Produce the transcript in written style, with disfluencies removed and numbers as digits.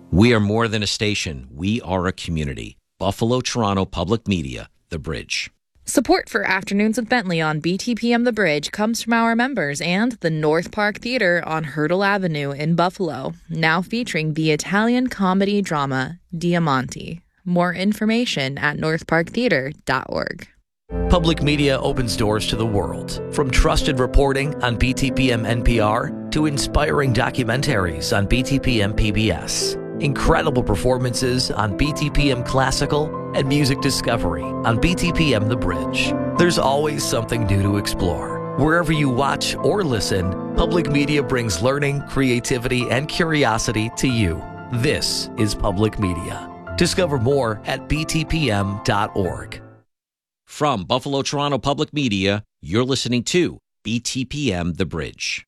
We are more than a station. We are a community. Buffalo, Toronto Public Media, The Bridge. Support for Afternoons with Bentley on BTPM The Bridge comes from our members and the North Park Theater on Hurdle Avenue in Buffalo, now featuring the Italian comedy drama Diamanti. More information at northparktheater.org. Public media opens doors to the world, from trusted reporting on BTPM NPR to inspiring documentaries on BTPM PBS. Incredible performances on BTPM Classical and Music Discovery on BTPM The Bridge. There's always something new to explore. Wherever you watch or listen, public media brings learning, creativity, and curiosity to you. This is public media. Discover more at btpm.org. From Buffalo, Toronto Public Media, you're listening to BTPM The Bridge.